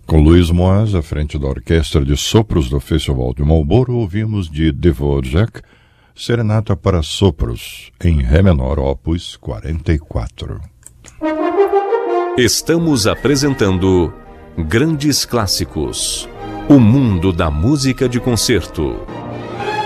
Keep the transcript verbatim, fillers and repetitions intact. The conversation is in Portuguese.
Com Luiz Moaz à frente da orquestra de sopros do Festival de Marlborough, ouvimos de Dvorak Serenata para Sopros, em Ré menor, opus quarenta e quatro. Estamos apresentando Grandes Clássicos, o mundo da música de concerto.